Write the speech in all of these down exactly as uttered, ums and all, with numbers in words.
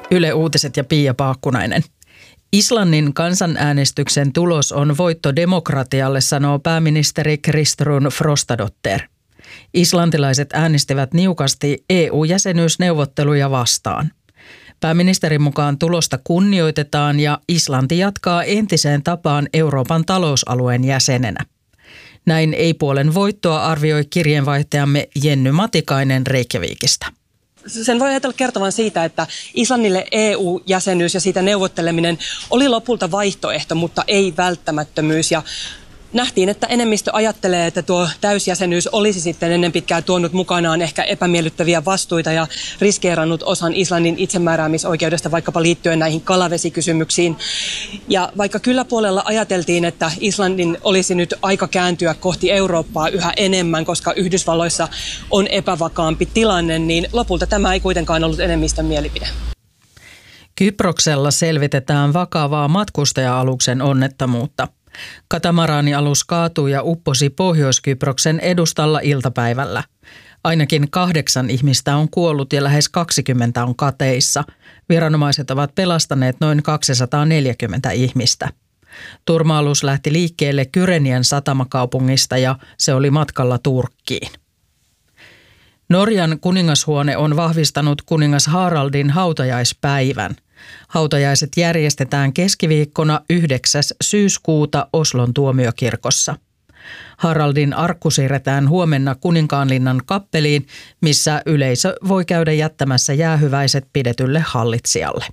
Yle Uutiset ja Pia Paakkunainen. Islannin kansanäänestyksen tulos on voitto demokratialle, sanoo pääministeri Kristrún Frostadóttir. Islantilaiset äänestivät niukasti E U-jäsenyysneuvotteluja vastaan. Pääministerin mukaan tulosta kunnioitetaan ja Islanti jatkaa entiseen tapaan Euroopan talousalueen jäsenenä. Näin ei-puolen voittoa arvioi kirjeenvaihtajamme Jenny Matikainen Reykjavikista. Sen voi ajatella kertovan siitä, että Islannille E U-jäsenyys ja siitä neuvotteleminen oli lopulta vaihtoehto, mutta ei välttämättömyys. Ja nähtiin, että enemmistö ajattelee, että tuo täysjäsenyys olisi sitten ennen pitkään tuonut mukanaan ehkä epämiellyttäviä vastuita ja riskeerannut osan Islannin itsemääräämisoikeudesta vaikkapa liittyen näihin kalavesikysymyksiin. Ja vaikka kyllä puolella ajateltiin, että Islannin olisi nyt aika kääntyä kohti Eurooppaa yhä enemmän, koska Yhdysvalloissa on epävakaampi tilanne, niin lopulta tämä ei kuitenkaan ollut enemmistön mielipide. Kyproksella selvitetään vakavaa matkustaja-aluksen onnettomuutta. Katamaraanialus kaatui ja upposi Pohjois-Kyproksen edustalla iltapäivällä. Ainakin kahdeksan ihmistä on kuollut ja lähes kaksikymmentä on kateissa. Viranomaiset ovat pelastaneet noin kaksisataaneljäkymmentä ihmistä. Turma-alus lähti liikkeelle Kyrenian satamakaupungista ja se oli matkalla Turkkiin. Norjan kuningashuone on vahvistanut kuningas Haraldin hautajaispäivän. Hautajaiset järjestetään keskiviikkona yhdeksäs syyskuuta Oslon tuomiokirkossa. Haraldin arkku siirretään huomenna Kuninkaanlinnan kappeliin, missä yleisö voi käydä jättämässä jäähyväiset pidetylle hallitsijalle.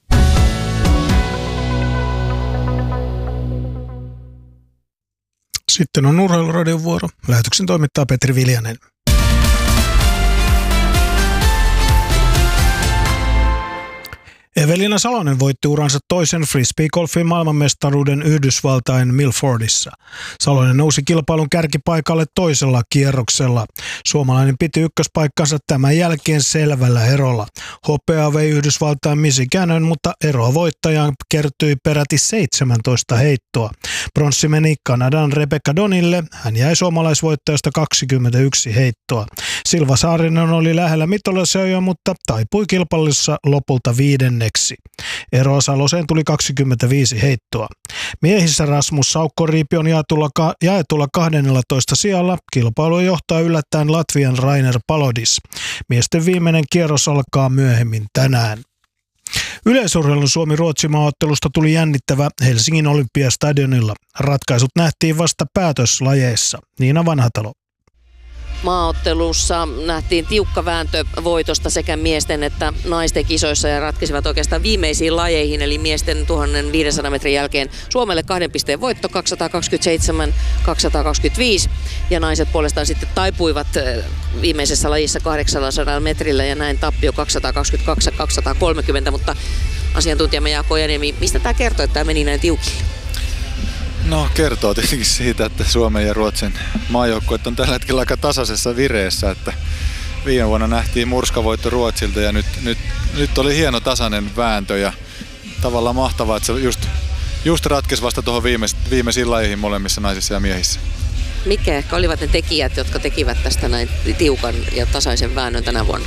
Sitten on Urheiluradion vuoro. Lähetyksen toimittaa Petri Viljanen. Evelina Salonen voitti uransa toisen frisbeegolfin maailmanmestaruuden Yhdysvaltain Milfordissa. Salonen nousi kilpailun kärkipaikalle toisella kierroksella. Suomalainen piti ykköspaikkansa tämän jälkeen selvällä erolla. Hopeaa vei Yhdysvaltain Missy Cannon, mutta eroa voittajaan kertyi peräti seitsemäntoista heittoa. Bronssi meni Kanadan Rebecca Donille. Hän jäi suomalaisvoittajasta kaksikymmentäyksi heittoa. Silva Saarinen oli lähellä mitallisia, mutta taipui kilpailussa lopulta viidenne. Eroa Saloseen tuli kaksikymmentäviisi heittoa. Miehissä Rasmus Saukko-Riipi on jaetulla, ka- jaetulla kahdennellatoista sijalla. Kilpailu johtaa yllättäen Latvian Rainer Palodis. Miesten viimeinen kierros alkaa myöhemmin tänään. Yleisurheilun Suomi-Ruotsi-maaottelusta tuli jännittävä Helsingin Olympiastadionilla. Ratkaisut nähtiin vasta päätöslajeissa. Niina Vanhatalo. Maaottelussa nähtiin tiukka vääntö voitosta sekä miesten että naisten kisoissa ja ratkesivat oikeastaan viimeisiin lajeihin, eli miesten tuhatviisisataa metrin jälkeen Suomelle kahden pisteen voitto kaksisataakaksikymmentäseitsemän kaksisataakaksikymmentäviisi ja naiset puolestaan sitten taipuivat viimeisessä lajissa kahdeksansataa metrillä ja näin tappio kaksisataakaksikymmentäkaksi kaksisataakolmekymmentä, mutta asiantuntijamme Jaakko Ojaniemi, mistä tämä kertoo, että tämä meni näin tiukille? No kertoo tietenkin siitä, että Suomen ja Ruotsin maajoukkueet on tällä hetkellä aika tasaisessa vireessä, että viime vuonna nähtiin murskavoitto Ruotsilta ja nyt, nyt, nyt oli hieno tasainen vääntö ja tavallaan mahtavaa, että se just, just ratkesi vasta tuohon viimeis, viimeisiin lajeihin molemmissa naisissa ja miehissä. Mitkä ehkä olivat ne tekijät, jotka tekivät tästä näin tiukan ja tasaisen väännön tänä vuonna?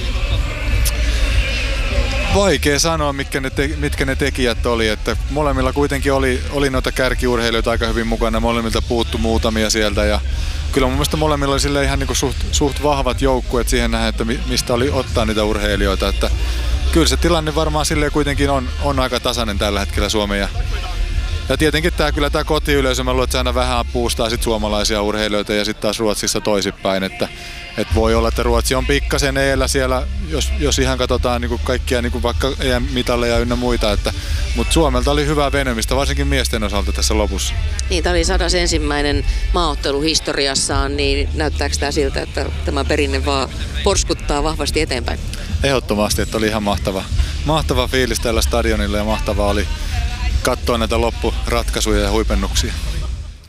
Vaikea sanoa, mitkä ne, te, mitkä ne tekijät oli, että molemmilla kuitenkin oli, oli noita kärkiurheilijoita aika hyvin mukana, molemmilta puuttu muutamia sieltä ja kyllä mun mielestä molemmilla oli sille ihan niin kuin suht, suht vahvat joukkueet siihen nähdä, että mistä oli ottaa niitä urheilijoita, että kyllä se tilanne varmaan silleen kuitenkin on, on aika tasainen tällä hetkellä Suomen ja Ja tietenkin tää, kyllä tämä kotiyleisö, mä luulen, että se aina vähän puustaa sit suomalaisia urheilijoita ja sitten taas Ruotsissa toisinpäin. Että, että voi olla, että Ruotsi on pikkasen eellä siellä, jos, jos ihan katsotaan niin kuin kaikkia niin kuin vaikka E M-mitalleja ynnä muita. Että, mutta Suomelta oli hyvää venymistä, varsinkin miesten osalta tässä lopussa. Niin, tämä oli sadas ensimmäinen maaottelu historiassaan, niin näyttääkö tämä siltä, että tämä perinne vaan porskuttaa vahvasti eteenpäin? Ehdottomasti, että oli ihan mahtava, mahtava fiilis tällä stadionilla ja mahtavaa oli katsoa näitä loppuratkaisuja ja huipennuksia.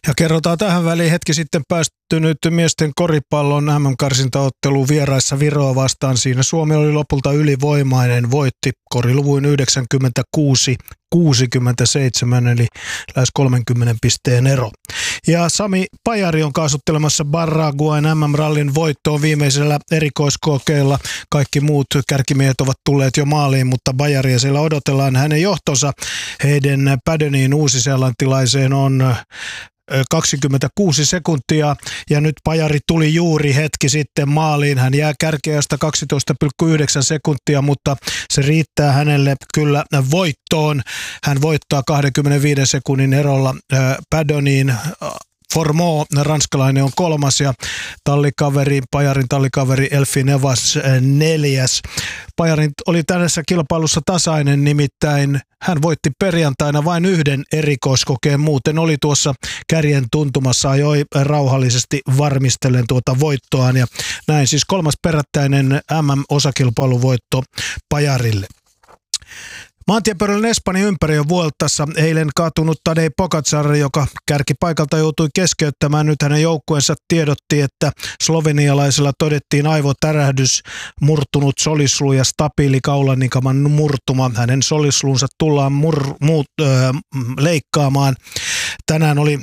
Ja kerrotaan tähän väliin hetki sitten päästynyt miesten koripallon M M-karsintaottelu vieraissa Viroa vastaan. Siinä Suomi oli lopulta ylivoimainen, voitti koriluvuin yhdeksänkymmentäkuusi kuusikymmentäseitsemän eli lähes kolmenkymmenen pisteen ero. Ja Sami Pajari on kaasuttelemassa Paraguayn M M-rallin voittoon viimeisellä erikoiskokeella. Kaikki muut kärkimiehet ovat tulleet jo maaliin, mutta Pajaria siellä odotellaan. Hänen johtonsa Hayden Paddoniin uusiseelantilaiseen on kaksikymmentäkuusi sekuntia ja nyt Pajari tuli juuri hetki sitten maaliin. Hän jää kärkeästä kaksitoista pilkku yhdeksän sekuntia, mutta se riittää hänelle kyllä voittoon. Hän voittaa kaksikymmentäviisi sekunnin erolla Paddoniin. Formeau, ranskalainen, on kolmas ja tallikaveri, Pajarin tallikaveri Elfyn Evans neljäs. Pajarin oli tässä kilpailussa tasainen, nimittäin hän voitti perjantaina vain yhden erikoiskokeen, muuten oli tuossa kärjen tuntumassa, ajoi rauhallisesti varmistellen tuota voittoaan ja näin siis kolmas perättäinen M M-osakilpailuvoitto Pajarille. Maantiepyöräilyn Espanjan ympäri Vueltassa eilen kaatunut Tadej Pogačar, joka kärkipaikalta joutui keskeyttämään. Nyt hänen joukkueensa tiedotti, että slovenialaisella todettiin aivotärähdys, murtunut solisluu ja stabiili kaulanikaman murtuma. Hänen solisluunsa tullaan mur, muut, äh, leikkaamaan. Tänään oli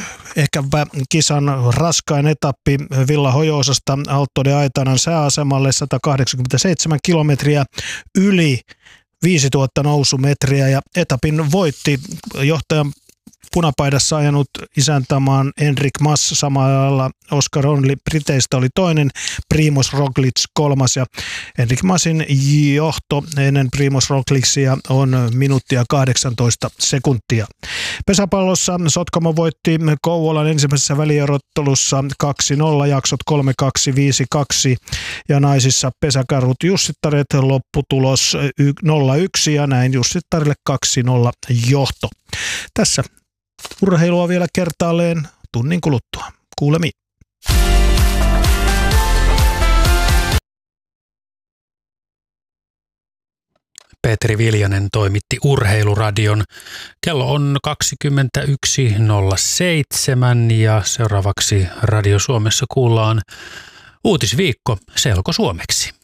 ehkäpä kisan raskain etappi Villajoyosasta Alto de Aitanan sääasemalle, sata kahdeksankymmentäseitsemän kilometriä yli viisituhatta nousumetriä ja etapin voitti johtajan punapaidassa ajanut isäntämaan Enric Mas, samalla Oscar Onli Briteistä oli toinen, Primož Roglič kolmas ja Enric Masin johto ennen Primož Roglicia on minuuttia kahdeksantoista sekuntia. Pesäpallossa Sotkamo voitti Kouvolan ensimmäisessä välierottelussa kaksi nolla, jaksot kolme kaksi viisi kaksi ja naisissa pesäkarhut Jussittaret lopputulos nolla yksi ja näin Jussittarille kaksi nolla johto. Tässä urheilua vielä kertaalleen tunnin kuluttua. Kuulemiin. Petri Viljanen toimitti Urheiluradion. Kello on kaksikymmentäyksi nolla seitsemän ja seuraavaksi Radio Suomessa kuullaan uutisviikko selkosuomeksi.